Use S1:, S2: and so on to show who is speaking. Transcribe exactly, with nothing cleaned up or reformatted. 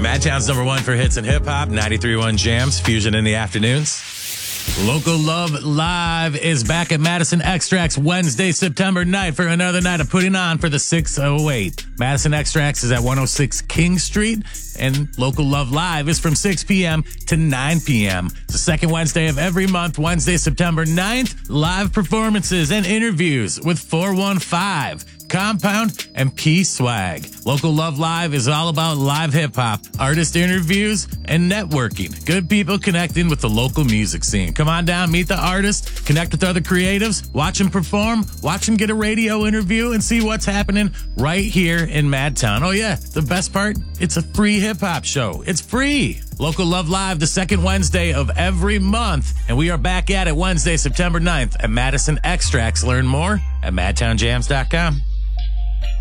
S1: Madtown's number one for hits and hip hop, ninety-three point one Jams, Fusion in the afternoons. Local Love Live is back at Madison Extracts Wednesday, September ninth for another night of putting on for the six oh eight. Madison Extracts is at one oh six King Street, and Local Love Live is from six p.m. to nine p.m. It's the second Wednesday of every month, Wednesday, September ninth. Live performances and interviews with four one five, Compound, and P Swag. Local Love Live is all about live hip-hop, artist interviews, and networking. Good people connecting with the local music scene. Come on down, meet the artist, connect with other creatives, watch them perform, watch them get a radio interview, and see what's happening right here in Madtown. Oh yeah, the best part? It's a free hip-hop show. It's free. Local Love Live, the second Wednesday of every month. And we are back at it Wednesday, September ninth at Madison Extracts. Learn more at madtown jams dot com.